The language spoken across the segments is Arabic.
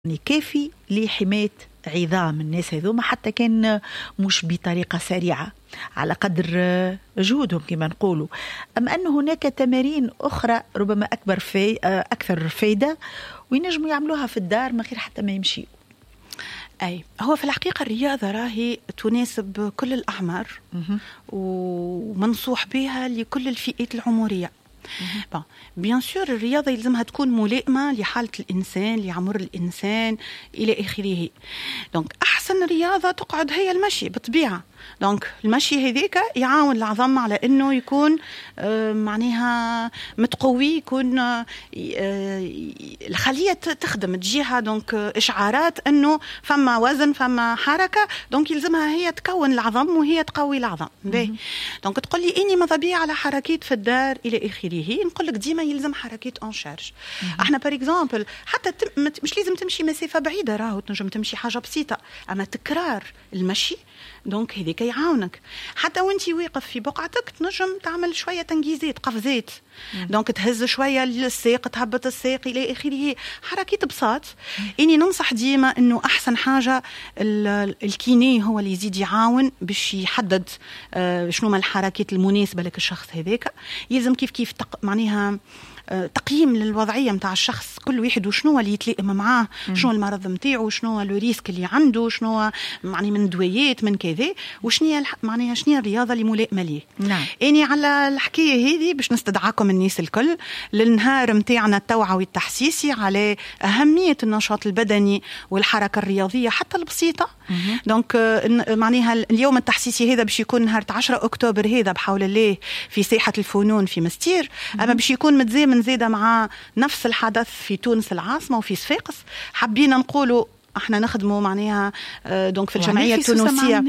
كافي لحماية عظام الناس هذوما، حتى كان مش بطريقة سريعة على قدر جهودهم كما نقولوا، أم أن هناك تمارين أخرى ربما أكثر فايدة وينجموا يعملوها في الدار من غير حتى ما يمشيوا؟ أي هو في الحقيقة الرياضة راهي تناسب كل الأعمار ومنصوح بها لكل الفئات العمرية. بيان سور الرياضة يلزمها تكون ملائمة لحالة الإنسان، لعمر الإنسان إلى آخره. دونك أحسن رياضة تقعد هي المشي بالطبيعة. دونك المشي هذيك يعاون العظم على إنه يكون معناها متقوي، يكون الخلية تخدم تجيها دونك إشعارات إنه فما وزن فما حركة، دونك يلزمها هي تكون العظم وهي تقوي العظم. دونك تقول لي إني ماذا بيا على حركات في الدار إلى آخره، نقول لك ديما يلزم حركات اون شارج. احنا بار اكزامبل حتى مش لازم تمشي مسافة بعيدة، راهو تنجم تمشي حاجة بسيطة، أما تكرار المشي دونك هذيك يعاونك. حتى وانتي واقف في بقعتك تنجم تعمل شوية تنجيزات قفزات، دونك تهز شوية الساق، تهبط الساق إلى آخره، حركات بساط. إني ننصح ديما إنه أحسن حاجة الكيني هو اللي يزيد يعاون باش يحدد شنو ما الحركات المناسبة لك الشخص هذاك. يلزم كيف معناها تقييم للوضعية متاع الشخص، كل واحد وشنو اللي يتلائم معاه، شنو المرض متاعه، شنو الريسك اللي عنده، شنو معني من دويات من كذا، وشنو معناها شنو الرياضة اللي ملائمة ليه. نعم. اني على الحكاية هذه باش نستدعاكم الناس الكل للنهار متاعنا التوعوي التحسيسي على أهمية النشاط البدني والحركة الرياضية حتى البسيطة. دونك معناها اليوم التحسيسي هذا باش يكون نهار 10 أكتوبر هذا بحول الله في ساحة الفنون في مستير، أما باش يكون متزامن زيادة مع نفس الحدث في تونس العاصمة وفي صفاقس. حابين نقولوا احنا نخدموا معناها دونك في الجمعيه التونسيه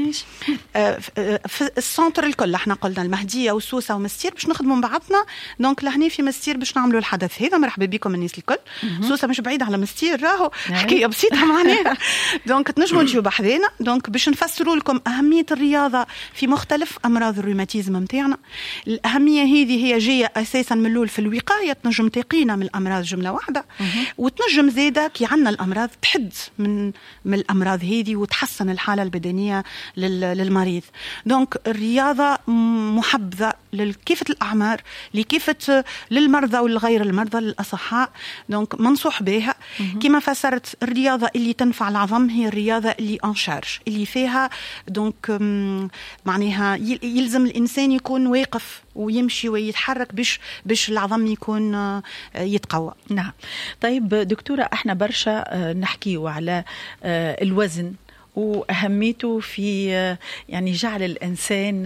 في السنتر الكل، احنا قلنا المهديه وسوسه ومستير باش نخدموا مع بعضنا. دونك لهنا في مستير باش نعملوا الحدث هذا. مرحبا بكم الناس الكل. سوسه مش بعيد على مستير، راهو حكايه بسيطه معناها. دونك تنجموا تجيو بحذانا دونك باش نفسروا لكم اهميه الرياضه في مختلف امراض الروماتيزم نتاعنا. الاهميه هذه هي جايه اساسا من الاول في الوقايه، تنجم تقينا من الامراض جمله واحده، وتنجم زاده كي عندنا الامراض تحد من الأمراض هذه وتحسن الحالة البدنية للمريض. دونك الرياضة محبذة لكافة الأعمار، لكافة للمرضى والغير المرضى للأصحاء. دونك منصوح بها. كما فسرت الرياضة اللي تنفع العظم هي الرياضة اللي انشارج، اللي فيها دونك معناها يلزم الإنسان يكون واقف ويمشي ويتحرك باش العظم يكون يتقوى. نعم. طيب دكتورة، احنا برشا نحكيو على الوزن وأهميته في يعني جعل الإنسان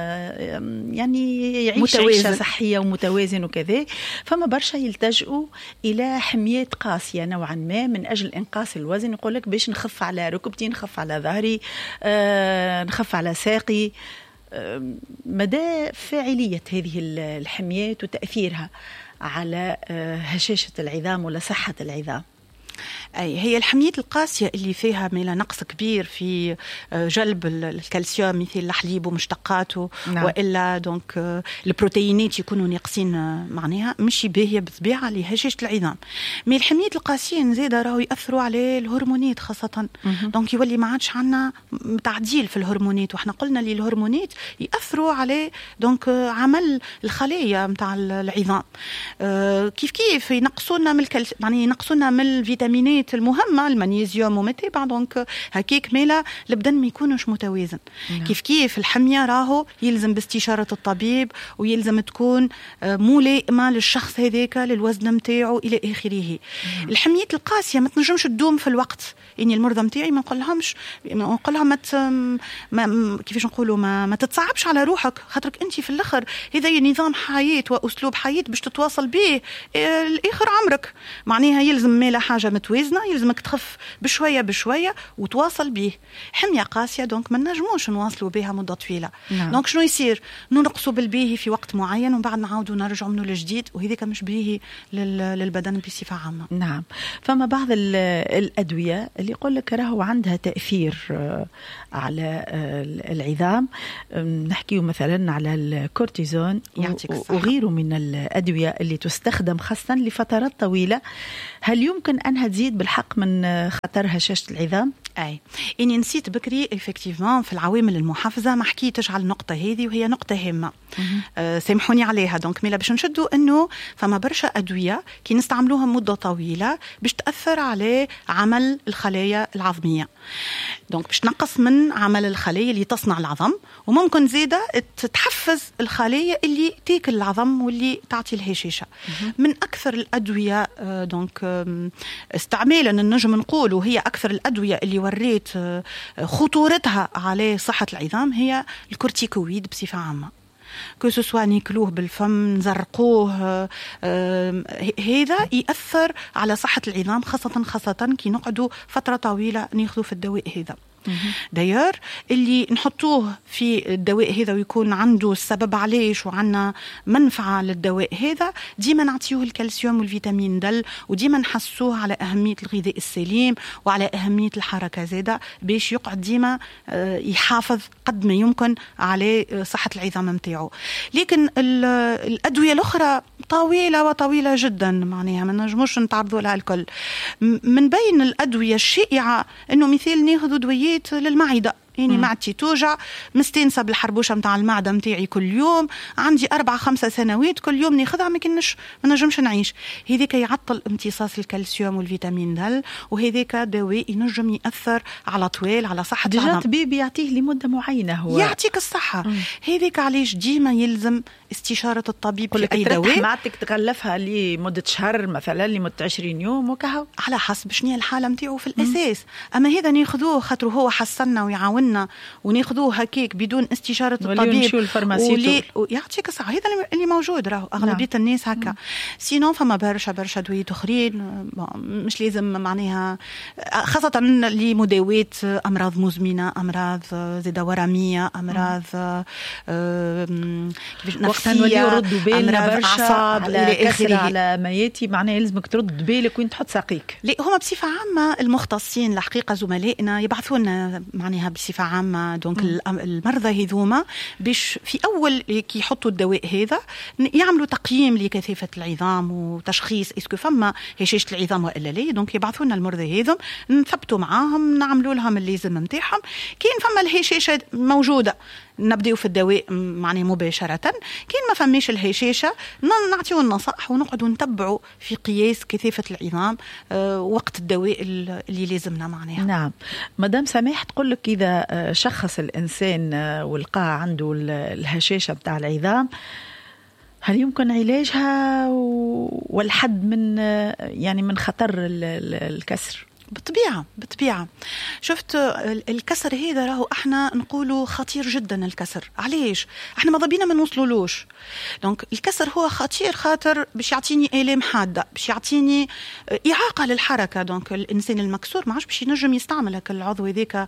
يعني يعيش عيشة صحية ومتوازن وكذا. فما برشا يلتجئوا إلى حميات قاسية نوعا ما من أجل إنقاص الوزن. يقول لك باش نخف على ركبتي، نخف على ظهري، نخف على ساقي. مدى فاعلية هذه الحميات وتأثيرها على هشاشة العظام ولا صحة العظام؟ أي هي الحميات القاسية اللي فيها ميلا نقص كبير في جلب الكالسيوم مثل الحليب ومشتقاته. نعم. وإلا دونك البروتينات يكونوا ناقصين معناها مش باهية بطبيعة لهشاشة العظام. مي الحميات القاسية نزيدة راهو يأثروا على الهرمونات خاصة. دونك يولي ما عادش عنا تعديل في الهرمونات، وإحنا قلنا لي الهرمونات يأثروا على دونك عمل الخلايا متاع العظام. كيف ينقصونا من يعني ينقصونا من الفيتامينات المهمة، المغنيسيوم ومتابع. دونك هكيك ميلا البدن ما يكونش متوازن. كيف الحمية راهو يلزم باستشارة الطبيب، ويلزم تكون ملائمة للشخص هذاك للوزن متاعه إلى آخره. الحميات القاسية ما تنجمش تدوم في الوقت. إني المرضى متاعي ما نقولهمش، نقول لهم كيفاش نقولوا ما تتصعبش على روحك، خاطرك أنت في الآخر هذا نظام حياة وأسلوب حياة باش تتواصل به الآخر عمرك. معناها يلزم مالا حاجة متوازنة، يلزمك تخف بشوية بشوية وتواصل به. حمية قاسية دونك ما نجموش نواصلوا بها مدة طويلة. نعم. دونك شنو يصير؟ ننقصوا بالباهي في وقت معين وبعد نعاودوا نرجعوا من الجديد، وهذيك مش باهي للبدن بصفة عامة. نعم. فما بعض الأدوية اللي يقول لك راهو عندها تأثير على العظام. نحكيه مثلا على الكورتيزون وغيره من الأدوية اللي تستخدم خاصة لفترات طويلة. هل يمكن أنها أنها تزيد بالحق من خطر هشاشة العظام؟ أي إني نسيت بكري إفكتيفمان في العوامل المحفزة ما حكيتش على النقطة هذه وهي نقطة هامة. سامحوني عليها. دونك ميلا باش نشدوا إنه فما برشا أدوية كي نستعملوها مدة طويلة باش تأثر على عمل الخلايا العظمية. دونك باش تنقص من عمل الخلايا اللي تصنع العظم، وممكن زيادة تحفز الخلايا اللي تاكل العظم واللي تعطي الهشاشة. من أكثر الأدوية دونك استعمالا النجم نقولوا هي أكثر الأدوية اللي وريت خطورتها على صحة العظام هي الكورتيكويد بصفة عامة. كسوسوا ناكلوه بالفم نزرقوه، هذا يأثر على صحة العظام، خاصة كي نقعدوا فترة طويلة ناخذوا في الدواء هذا. داير اللي نحطوه في الدواء هذا ويكون عنده السبب علاش وعنا منفعة للدواء هذا، ديما نعطيوه الكالسيوم والفيتامين د، وديما نحسوه على أهمية الغذاء السليم وعلى أهمية الحركة زادة باش يقعد ديما يحافظ قد ما يمكن على صحة العظام متاعه. لكن الأدوية الأخرى طويلة جدا، معناها ما نجموش نتعرضوا لها الكل. من بين الأدوية الشائعة إنه مثال ناخذ دويات للمعدة، يعني معدتي توجع، مستانسة بالحربوشة متاع المعدة متاعي كل يوم، عندي 4-5 سنوات كل يوم ناخذها ما نجمش نعيش. هذيك يعطل امتصاص الكالسيوم والفيتامين د، وهذيك دواء ينجم يأثر على طويل على صحة العظام. ديجا طبيب يعطيه لمدة معينة، هو يعطيك الصحة. هذيك علاش ديما يلزم استشارة الطبيب في أي دواء. معدتك تغلفها لمدة شهر مثلا، لمدة 20 يوم وكهو، على حسب شنو الحالة متاعه في الأساس. أما هذا ناخذوه خاطر هو حسنا ويعاوننا، وناخذوه هكاك بدون استشارة الطبيب ويعطيك الصحة. هذا اللي موجود، راهو أغلبية الناس هكا. سينو فما برشا دويات أخرين مش لازم معناها، خاصة لمداواة أمراض مزمنة، أمراض زادة ورمية، أمراض نفسية، يردوا بالنا برشا على كسر على مياتي، معناها يلزمك ترد بالك وين تحط ساقيك. لا، هما بصفة عامة المختصين الحقيقة زملائنا يبعثونا معناها بصفة عامة دونك المرضى هذوما باش في أول كي يحطوا الدواء هذا يعملوا تقييم لكثافة العظام وتشخيص اسكو فما هشاشة العظام وإلا لا. دونك يبعثونا المرضى هذم نثبتوا معاهم، نعملوا لهم اللازم نتاعهم. كاين فما الهشاشة موجودة نبدأ في الدواء معناه مباشرة، كاين ما فماش الهشاشة نعطيو النصائح ونقعدوا نتبعوا في قياس كثافة العظام وقت الدواء اللي لازمنا معناها. نعم. مدام سماح تقول لك إذا شخص الإنسان ولقى عنده الهشاشة بتاع العظام، هل يمكن علاجها والحد من يعني من خطر الكسر؟ بالطبيعة. شفت الكسر هذا راهو احنا نقولوا خطير جدا. الكسر علاش احنا ماذا بينا ما نوصلولوش؟ دونك الكسر هو خطير خاطر باش يعطيني آلام حادة، باش يعطيني إعاقة للحركة. دونك الإنسان المكسور ما عادش باش ينجم يستعمل هك العضو هذاك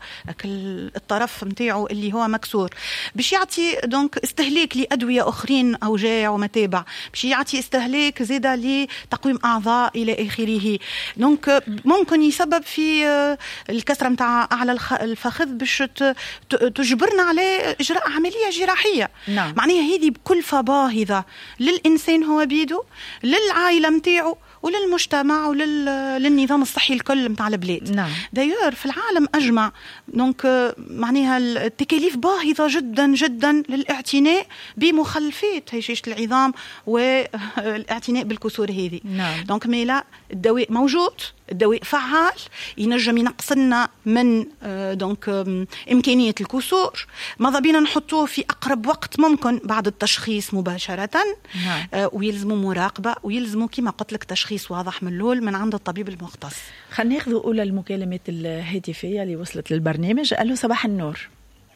الطرف نتاعو اللي هو مكسور، باش يعطي دونك استهلاك لأدوية أخرين، أوجاع ومتابع، باش يعطي استهلاك زيادة لتقويم أعضاء إلى آخره. دونك ممكن يسبب في الكسرة متاع أعلى الفخذ باش تجبرنا على إجراء عملية جراحية. نعم. معناها هذه بكلفة باهظة للإنسان هو بيدو، للعائلة متاعه، وللمجتمع وللنظام الصحي الكل متاع البلاد. نعم. داير في العالم أجمع دونك معناها التكاليف باهظة جدا جدا للاعتناء بمخلفات هشاشة العظام والاعتناء بالكسور هذه. نعم. دونك ميلا الدواء موجود، الدواء فعال، ينجم ينقصنا من دونك إمكانية الكسور. ماذا بينا نحطوه في أقرب وقت ممكن بعد التشخيص مباشرة. نعم. ويلزموا مراقبة، ويلزموا كما قلت لك تشخيص واضح من الأول من عند الطبيب المختص. خلينا ناخذ أولى المكالمات الهاتفية اللي وصلت للبرنامج. ألو، صباح النور.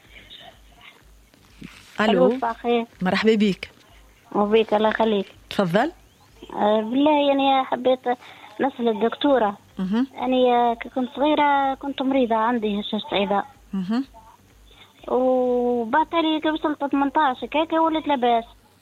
ألو، مرحبا بك. وبيك الله يخليك. تفضل. بالله يعني حبيت نسأل الدكتورة. أنا كنت صغيرة كنت مريضة، عندي هشاشة عظام. وبعتلي وصلت 18 كيكة ولت لاباس.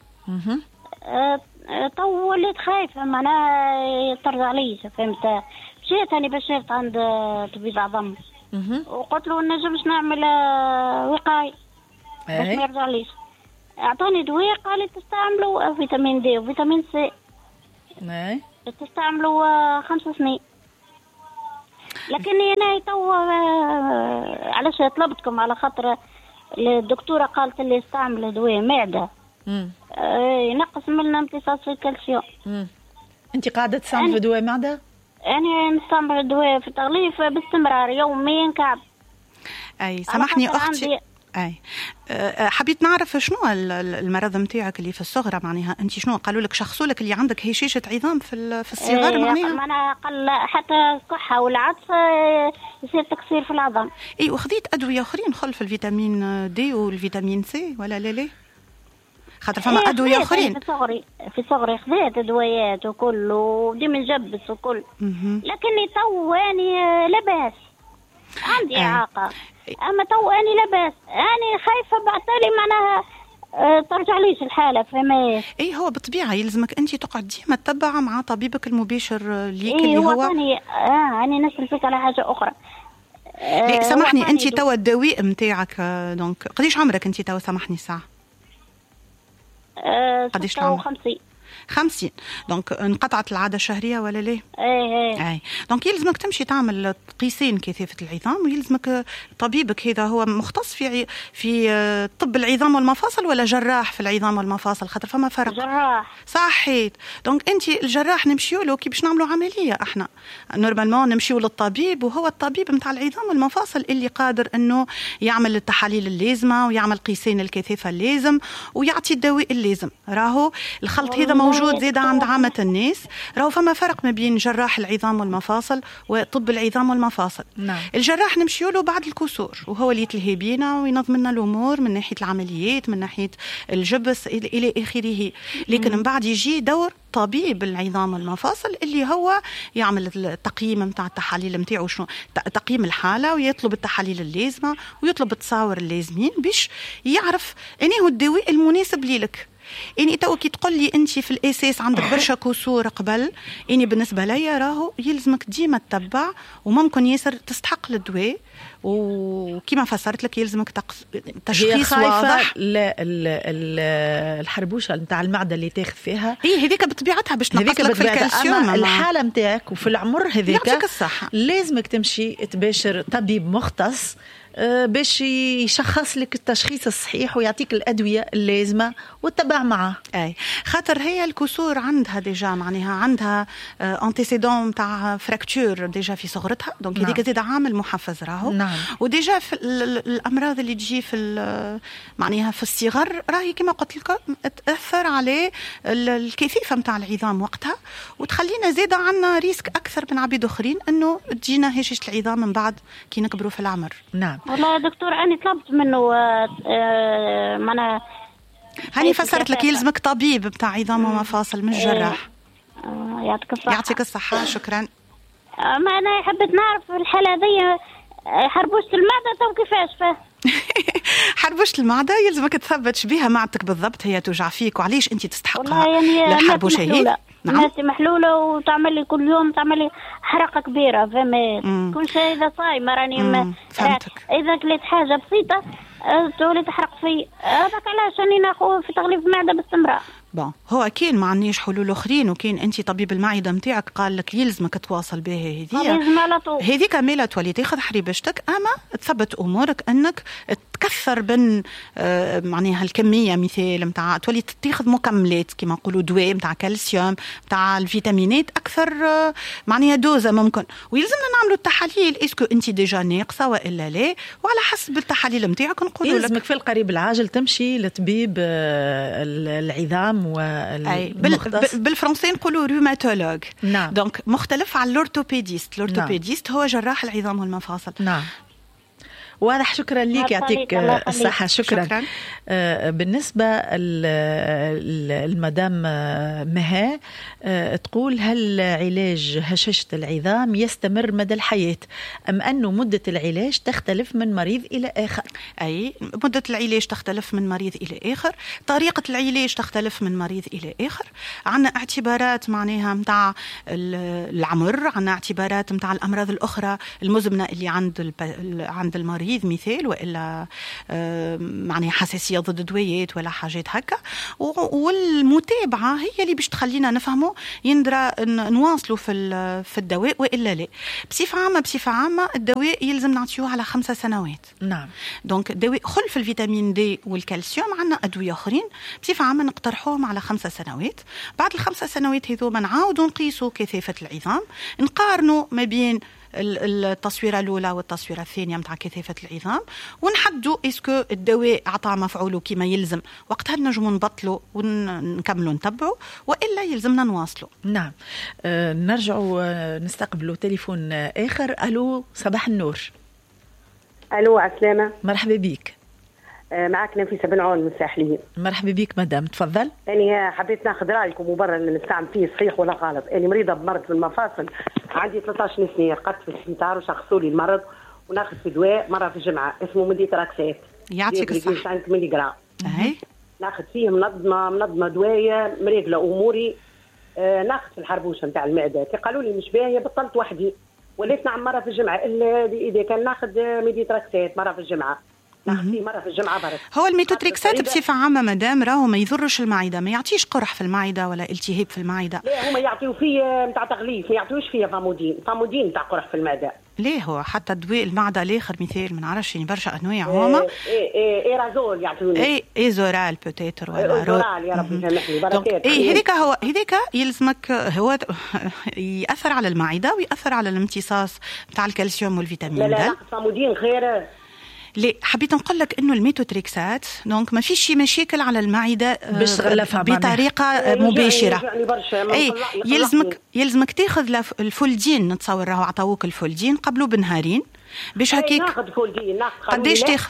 وليت خايفة معناها ترجع لي، فهمت؟ مشيت أنا بشرت عند طبيب عظام وقلت له نجمش نعمل وقاية باش ما يرجع ليش. أعطاني دواء قال لي تستعملوا فيتامين دي وفيتامين سي. تستعملوا 5 سنين. لكني انا تو علاش طلبتكم على خاطر الدكتوره قالت لي استعمل دواء معده ينقص من امتصاص الكالسيوم. انت قاعده تستعمل دواء معده؟ انا نستعمل دواء في التغليف باستمرار يوميا كعب. اي سامحني اختي. اي حبيت نعرف شنو المرض نتاعك اللي في الصغرى، معناها انت شنو قالوا لك شخصوا لك اللي عندك هشاشه عظام في الصغر؟ معناها انا قل حتى كحه والعطس يصير تكسير في العظام. اي وخذيت ادويه اخرين خلف الفيتامين دي والفيتامين سي ولا لا؟ خاطر فما ادويه اخرين. في صغري خذيت ادويات وكل وديما نجبس وكل، لكني تو اني لاباس عندي اعاقه، اما تو اني لاباس، اني خايفه بعتلي معناها ترجع ليش الحاله فما. اي هو بالطبيعه يلزمك انت تقعد ديما تتبع مع طبيبك المباشر ليك اللي هو انا نسال فيك على حاجه اخرى. سامحني انت توا الدواء نتاعك دونك قديش عمرك انت توا؟ سامحني ساعه قديش عمرك؟ 50. دونك انقطعت العاده الشهريه ولا ليه؟ اي دونك يلزمك تمشي تعمل قيسين كثافه العظام، ويلزمك طبيبك هذا هو مختص في طب العظام والمفاصل ولا جراح في العظام والمفاصل؟ خاطر فما فرق. جراح. صحيت. دونك انت الجراح نمشيو له كي باش نعملوا عمليه، احنا نورمالمون نمشيو للطبيب وهو الطبيب نتاع العظام والمفاصل اللي قادر انه يعمل التحاليل اللازمه ويعمل قيسين الكثافه اللازم ويعطي الدواء اللازم. راهو الخلط هذا موجود زيادة عند عامة الناس. راهو فما فرق ما بين جراح العظام والمفاصل وطب العظام والمفاصل. نعم. الجراح نمشيو له بعد الكسور وهو اللي يتلهي بينا وينظم لنا الأمور من ناحية العمليات من ناحية الجبس إلى آخره، لكن من بعد يجي دور طبيب العظام والمفاصل اللي هو يعمل التقييم متاع التحاليل متاعو، شنو تقييم الحالة، ويطلب التحاليل اللازمة ويطلب التصاور اللازمين باش يعرف اني هو الدواء المناسب ليك. اني تو كي تقول لي انت في الاساس عندك برشا كسور قبل، اني بالنسبه ليا راهو يلزمك ديما تتبع وممكن ياسر تستحق الدواء، وكما فسرت لك يلزمك تشخيص واضح. الحربوشه نتاع المعده اللي تاخذ فيها هي هذيك بطبيعتها باش تنقص لك في الكالسيوم. الحاله نتاعك وفي العمر هذيك الصحة. لازمك تمشي تباشر طبيب مختص باش يشخص لك التشخيص الصحيح ويعطيك الأدوية اللازمة وتتبع معه. أي خاطر هي الكسور عندها ديجا معناها عندها انتيسيدون تاع فراكتور ديجا في صغرتها، دونك هذيك زيد عامل محفز راهو. نعم. وديجا في الأمراض اللي تجي في معناها في الصغر راهي كما قلت لك تأثر على الكثافة متاع العظام وقتها، وتخلينا زيد عنا ريسك أكثر من عبيد آخرين إنه تجينا هشاشة العظام من بعد كي نكبروا في العمر. نعم. والله يا دكتور أنا طلبت منه معناها هاني فسرت لك يلزمك طبيب بتاع عظام ومفاصل مش جراح. يعطيك الصحة. يعطيك الصحة. شكرا. ما أنا حبيت نعرف الحالة هذه حربوشة المعدة تو كيفاش فيه؟ حربوشة المعدة يلزمك تثبت بها معدتك بالضبط هي توجع فيك وعليش أنت تستحقها. يعني الحربوشة هي ناسي محلولة وتعمل لي كل يوم تعمل لي حرقة كبيرة فما كل شيء إذا صايمة راني إذا كليت حاجة بسيطة تولي تحرق في هذاك علاش راني ناخذ في تغليف المعدة باستمرار. بون هو كاين ما عنديش حلول اخرين، وكاين انت طبيب المعده نتاعك قال لك يلزمك تواصل به هذيك ميلا تولي تاخذ حريبشتك، اما تثبت امورك انك تكثر بين معناها الكميه مثال نتاع تولي تاخذ مكملات كما نقولوا دواء نتاع كالسيوم نتاع الفيتامينات اكثر معناها دوزه ممكن، ويلزمنا نعملوا التحاليل اسكو انت ديجا ناقصه والا لا، وعلى حسب التحاليل نتاعك نقولوا لك يلزمك في القريب العاجل تمشي لطبيب العظام بالفرنسي نقولوا روماتولوج. نعم. دونك مختلف على الأورتوبيديست هو جراح العظام والمفاصل. نعم. واضح. شكرا لك يعطيك الصحة. شكرا. بالنسبة المدام مها تقول هل علاج هشاشة العظام يستمر مدى الحياة أم أنه مدة العلاج تختلف من مريض إلى آخر؟ أي مدة العلاج تختلف من مريض إلى آخر، طريقة العلاج تختلف من مريض إلى آخر، عنا اعتبارات معناها متاع العمر، عنا اعتبارات متاع الأمراض الأخرى المزمنة اللي عند المريض مريض مثال وإلا معناها حساسية ضد دوايات ولا حاجات هكا، والمتابعة هي اللي باش تخلينا نفهمه يندرى نواصلوا في الدواء وإلا لا. بصفة عامة الدواء يلزم نعطيوه على 5 سنوات. نعم. دونك الدواء خلف الفيتامين دي والكالسيوم عندنا أدوية أخرين بصفة عامة نقترحوهم على 5 سنوات. بعد ال5 سنوات هذوما نعاودوا نقيسوا كثافة العظام، نقارنوا ما بين التصويرة الأولى والتصويرة الثانية متاع كثافة العظام، ونحدوا إسكو الدواء أعطى مفعوله كما يلزم، وقتها نجموا نبطلوا ونكملوا نتبعوا وإلا يلزمنا نواصلوا. نعم. نرجعوا نستقبلوا تليفون آخر. ألو، صباح النور. ألو، عسلامة. مرحبا بك. معك نفيسة بن عون من الساحليين. مرحبا بك مدام، تفضل. أنا حبيت ناخذ رأيكم وبرا اللي نستعمل فيه صحيح ولا غلط. أنا مريضة بمرض في المفاصل، عندي 13 سنة، قعدت في السبيطار وشخصوا لي المرض وناخذ في دواء مرة في الجمعة اسمه ميديتراكسات. يعطيك الصحة. 5 ملغ. ناخذ فيه منظمة دواية مريقلة أموري. ناخذ في الحربوشة نتاع المعدة، كي قالوا لي مش باهية بطلت وحدي، وليت نعم مرة في الجمعة إلا إذا كان ناخذ ميديتراكسات مرة في الجمعة. ناخذ فيه مرة في الجمعة برك. هو الميتوتريكسات بصفة عامة مدام راهو ما يضرش المعدة، ما يعطيش قرح في المعدة ولا التهاب في المعدة. لا هما يعطيو فيه نتاع تغليف، ما يعطيوش فيه فامودين نتاع قرح في المعدة. ليه هو حتى دواء المعدة الآخر مثال ما نعرفش يعني برشا أنواع هما. إيرازول يعطيوني. إيزورال بوتيتر ولا إيزورال يا ربي سامحني بركات. هذيك يلزمك هو يأثر على المعدة ويأثر على الامتصاص نتاع الكالسيوم والفيتامين. لا فامودين خير. ليه حبيت نقول لك انه الميتوتريكسات دونك ما فيش شي مشاكل على المعده بطريقه مباشره. اي يلزمك تاخذ الفولدين، نتصور راهو عطاوك الفولدين قبله بنهارين باش هكيك. ناخذ فولدين. قداش تاخذ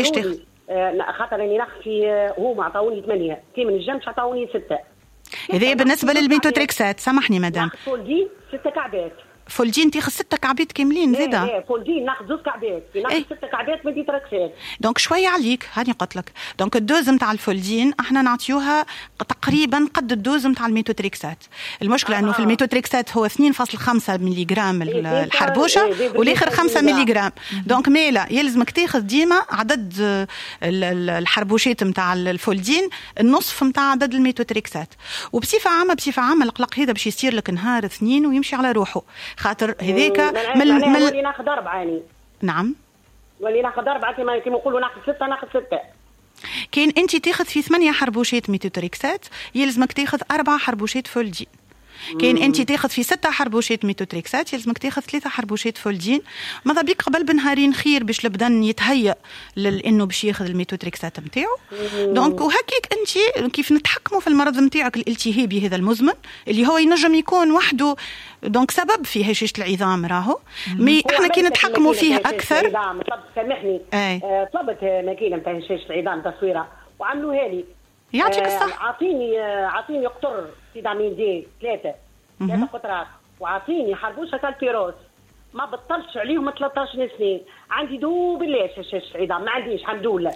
خاطر اني ناخذ في هما عطاوني 8 كي من الجنب عطاوني 6. هذا بالنسبه للميتوتريكسات. سامحني مدام، فولدين 6 كعبات. فولدين تاخذ 6 كعبات كاملين زيدا. ايه فولدين ناخذ 2 كعبات، ناخذ 6 كعبات ميديتراكسات. دونك شويه عليك، هاني قلت لك. دونك الدوز نتاع الفولدين احنا نعطيوها تقريبا قد الدوز نتاع الميتوتريكسات. المشكله انه في الميتوتريكسات هو 2.5 ملغ الحربوشه والاخر 5 ملغ. دونك مالا يلزمك تاخذ ديما عدد الحربوشات نتاع الفولدين النصف نتاع عدد الميتوتريكسات. وبصفه عامه القلق هذا باش يصير لك نهار 2 ويمشي على روحه، خاطر هذيك ولي ناخذ 4. نعم ولي ناخذ 4 كما يقولوا ناخذ 6 ناخذ 6. كاين انت تاخذ في 8 حربوشات ميتوتريكسات يلزمك تاخذ 4 حربوشات فولدين. كاين انت تاخذ في 6 حربوشات ميتوتريكسات يلزمك تاخذ 3 حربوشات فولدين. ماذا بيك قبل بنهارين خير باش البدن يتهيأ لانه باش ياخذ الميتوتريكسات نتاعو. دونك وهكيك انت كيف نتحكموا في المرض نتاعك الالتهابي هذا المزمن اللي هو ينجم يكون وحده دونك سبب في هشاشة العظام راهو. مي احنا كي نتحكموا فيه اكثر. سامحني طلبت ماكينه نتاع هشاشة العظام تصويره وعملوها لي. يعطيك الصحة. عطيني قطر فيتامين دي 3 قطرات، وعطيني حربوشة كالبيروس ما بطلش عليهم 13 سنين. عندي دوب الله هشاشة العظام ما عنديش الحمد لله.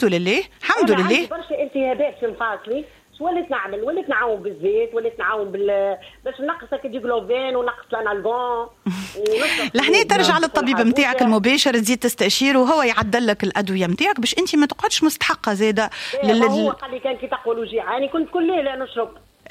عندي برشا التهابات في مفاصلي. وليت نعمل وليت نعاون بالزيت وليت نعاون باش نقص الديغلوفين ونقص الانالغون لهنا ترجع للطبيب نتاعك المباشر تزيد تستشير وهو يعدل لك الادويه نتاعك باش انت ما تقعدش مستحقه زاده. هو قال لي كان كي تقولوا جيعاني كنت كل ليله نشرب.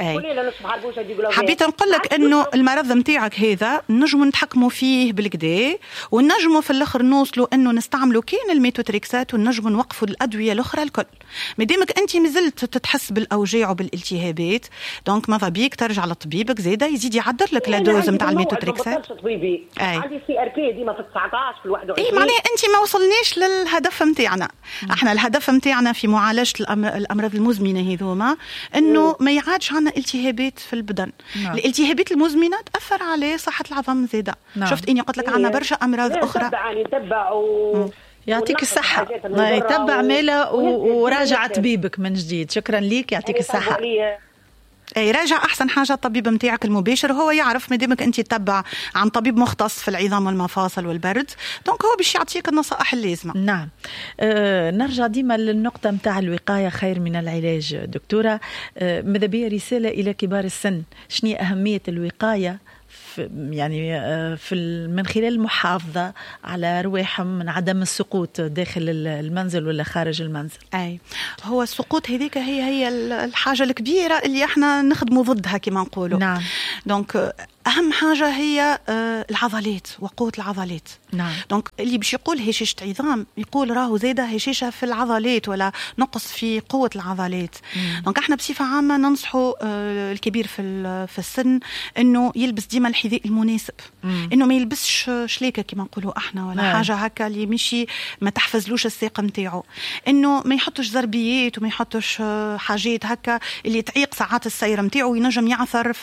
حبيت نقول لك انه المرض نتاعك هذا نجموا نتحكموا فيه بالكدا ونجموا في الاخر نوصلوا انه نستعملوا كاين الميتوتريكسات ونجموا نوقفوا الادويه الاخرى الكل. مادامك انت مازلت تتحس بالاوجاع وبالالتهابات دونك ماذا بيك ترجع لطبيبك زاده يزيد يعدل لك لا دوز نتاع الميتوتريكسات. عندي سي ار بي ديما في 19 في 21. اي معناها انت ما وصلناش للهدف نتاعنا. احنا الهدف نتاعنا في معالجه الامراض المزمنه هذوما انه ما يعادش عندنا التهابات في البدن. الالتهابات المزمنه تاثر على صحه العظام زاده. شفت اني قلت لك عندنا برشا امراض اخرى. نتبع يعطيك الصحة. يتبع ماله وراجع طبيبك من جديد. شكرا ليك يعطيك الصحة. اي راجع احسن حاجه الطبيب نتاعك المباشر هو يعرف مادامك انت تتبع عن طبيب مختص في العظام والمفاصل والبرد دونك هو باش يعطيك النصائح اللازمه. نعم. نرجع ديما للنقطه نتاع الوقايه خير من العلاج دكتوره. ماذا بيا رساله الى كبار السن شنو اهميه الوقايه من خلال المحافظة على رواحهم من عدم السقوط داخل المنزل ولا خارج المنزل. أي هو السقوط هذيك هي الحاجة الكبيرة اللي احنا نخدموا ضدها كما نقولوا. نعم. دونك أهم حاجة هي العضلات وقوة العضلات. نعم. دونك اللي باش يقول هشاشة عظام يقول راهو زاده هشاشة في العضلات ولا نقص في قوة العضلات. دونك احنا بصفة عامة ننصحوا الكبير في السن انه يلبس ديما الحذاء المناسب، انه ما يلبسش شليكة كما نقولوا احنا ولا حاجة هكا اللي مشي ما تحفزلوش الساق نتاعو، انه ما يحطش زربيات وما يحطش حاجات هكا اللي تعيق ساعات السير نتاعو وينجم يعثر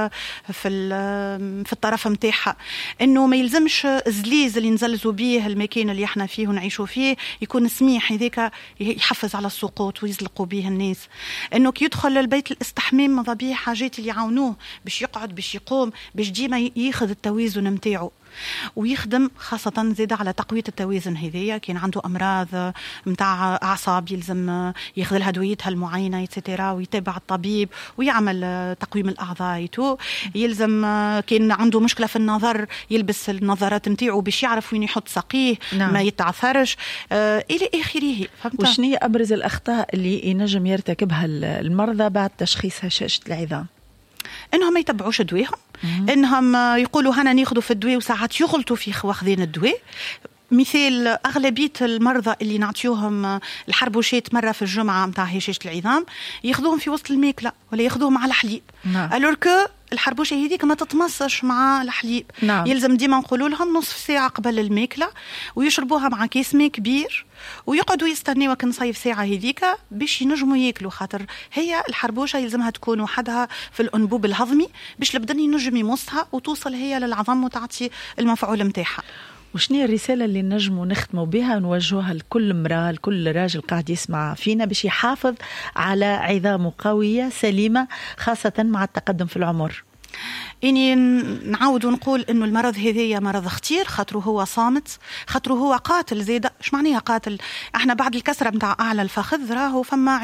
في الطرف نتاعها، انه ما يلزمش الزليز اللي نزلزوا به المكان اللي احنا فيه ونعيشوا فيه يكون سميح هذاك يحفز على السقوط ويزلقوا به الناس، انه كي يدخل البيت الاستحمام ماذا بيه حاجات اللي يعاونوه باش يقعد باش يقوم باش ديما ياخذ التوازن نتاعو، ويخدم خاصة زيادة على تقوية التوازن هذية. كان عنده أمراض متاع أعصاب يلزم ياخذ لها دويتها المعينة يتسيتيرا ويتابع الطبيب ويعمل تقويم الأعضاء يلزم كان عنده مشكلة في النظر يلبس النظارات نتاعو باش يعرف وين يحط ساقيه. نعم. ما يتعثرش إلى آخره. وشنو هي أبرز الأخطاء اللي ينجم يرتكبها المرضى بعد تشخيص هشاشة العظام؟ انهم ما يتبعوش دواهم، انهم يقولوا هنا ناخذوا في الدواء وساعات يغلطوا في واخذين الدواء. مثال أغلبية المرضى اللي نعطيوهم الحربوشات مرة في الجمعة متاع هشاشة العظام ياخذوهم في وسط الماكلة ولا ياخذوهم على الحليب. ألور كو الحربوشة هذيك ما تتمصش مع الحليب. نعم. يلزم ديما نقولوا لهم نصف ساعة قبل الماكلة ويشربوها مع كيس ماء كبير ويقعدوا يستنوا كنصيف ساعة هذيك باش ينجموا ياكلوا، خاطر هي الحربوشة يلزمها تكون وحدها في الأنبوب الهضمي باش البدن ينجم يمصها وتوصل هي للعظم وتعطي المفعول متاعها. وشنو الرسالة اللي نجموا نختموا بها ونوجهها لكل امرأة لكل راجل قاعد يسمع فينا باش يحافظ على عظامه قوية سليمة خاصة مع التقدم في العمر؟ إني نعود ونقول إنه المرض هذايا مرض خطير، خاطره هو صامت، خاطره هو قاتل زيادة. إيش معناها قاتل؟ إحنا بعد الكسرة متاع أعلى الفخذ راهو فما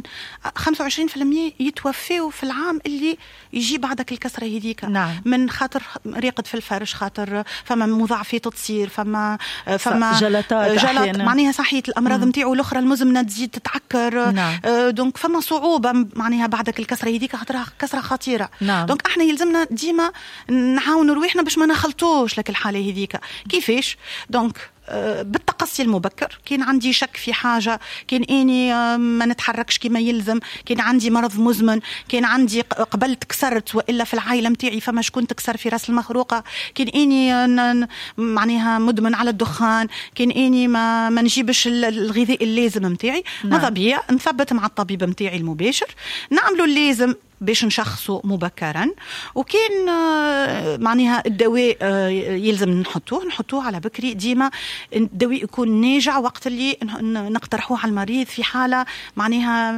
25% يتوفيوا في العام اللي يجي بعدك الكسرة هذيك. نعم. من خاطر ريقة في الفرش، خاطر فما مضاعفات تصير، فما جلطات معناها صحية الأمراض متاعو الأخرى المزمنة تزيد تتعكر. نعم. دونك فما صعوبة معناها بعدك الكسرة هذيك خاطرها كسرة خطيرة. نعم. دونك إحنا يلزمنا ديما نعاونوا روحنا باش ما نخلطوش لك الحالة هذيك. كيفاش؟ دونك بالتقصي المبكر. كان عندي شك في حاجة، كان إني ما نتحركش كما يلزم، كان عندي مرض مزمن، كان عندي قبلت كسرت وإلا في العائلة متاعي فما شكون تكسر في راس المخروقة، كان إني معناها مدمن على الدخان، كان إني ما نجيبش الغذاء اللازم متاعي. ماذا بيا نثبت مع الطبيب متاعي المباشر، نعملوا اللازم باش نشخصه مبكرا، وكان معناها الدواء يلزم نحطوه على بكري. ديما الدواء يكون ناجع وقت اللي نقترحوه على المريض في حالة معناها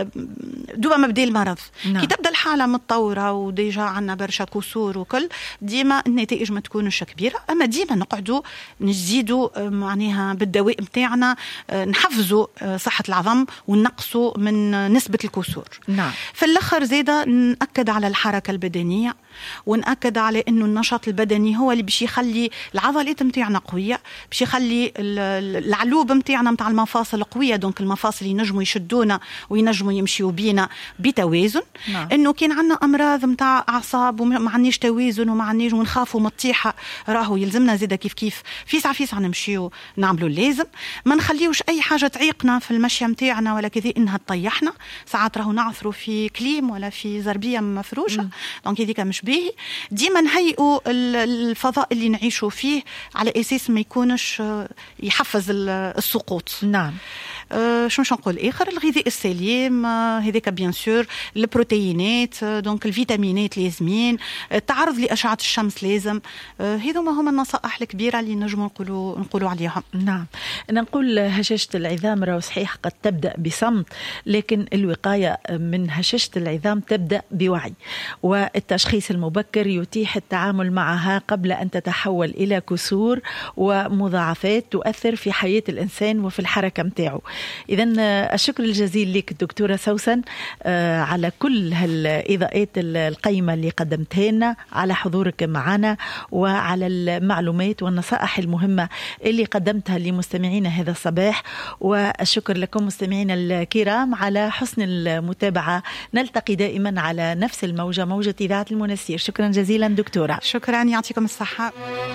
دوبا مبدأ المرض. نعم. كي تبدأ الحالة متطورة وديجا عنا برشا كسور وكل، ديما النتائج ما تكونش كبيرة، أما ديما نقعدوا نزيدوا معناها بالدواء متاعنا نحفزوا صحة العظم ونقصوا من نسبة الكسور. نعم. في الآخر زيادة نأكد على الحركة البدنية ونأكد على إنه النشاط البدني هو اللي باش يخلي العضلات متاعنا قوية، باش يخلي العلوب متاعنا متاع المفاصل قوية. دونك المفاصل ينجموا يشدونا وينجموا يمشيوا بينا بتوازن. نعم. إنه كان عنا أمراض متاع أعصاب وما عناش توازن وما عناش ونخافوا من الطيحة، راهو يلزمنا زيادة كيف فيسع نمشيوا نعملوا اللازم، ما نخليوش أي حاجة تعيقنا في المشي متاعنا ولا كذا إنها تطيحنا. ساعات راهو نعثروا في كليم ولا في زربية مفروشة. دونك هذيك مش باهي. ديما نهيئوا الفضاء اللي نعيشوا فيه على أساس ما يكونش يحفز السقوط. نعم. شو نقول آخر؟ الغذاء السليم هذاك بيان سور، البروتينات، دونك الفيتامينات لازمين، التعرض لأشعة الشمس لازم. هذوما هما النصائح الكبيرة اللي نجموا نقولوا عليها. نعم. نقول هشاشة العظام راهو صحيح قد تبدأ بصمت، لكن الوقاية من هشاشة العظام تبدأ بوعي، والتشخيص المبكر يتيح التعامل معها قبل أن تتحول إلى كسور ومضاعفات تؤثر في حياة الإنسان وفي الحركة متاعه. إذن الشكر الجزيل لك دكتورة سوسن على كل هالإضاءات القيمة اللي قدمتها لنا، على حضورك معنا وعلى المعلومات والنصائح المهمة اللي قدمتها لمستمعينا هذا الصباح. والشكر لكم مستمعينا الكرام على حسن المتابعة. نلتقي دائما على نفس الموجة، موجة إذاعة المنستير. شكرا جزيلا دكتورة. شكرا، يعطيكم الصحة.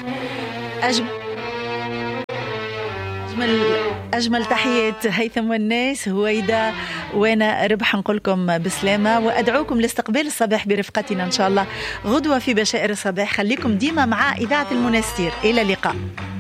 أجمل تحيات هيثم والناس، هويدا وانا ربح، نقول لكم بسلامة وأدعوكم لاستقبال الصباح برفقتنا إن شاء الله غدوة في بشائر الصباح. خليكم ديما مع إذاعة المنستير. إلى اللقاء.